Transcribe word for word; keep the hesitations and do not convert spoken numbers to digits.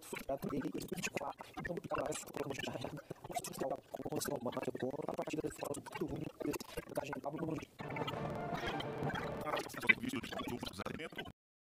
muito frustrado dele em vinte e quatro. Então, parece que o plano de carreira, o social, com o seu mate, a partida de fora muito ruim,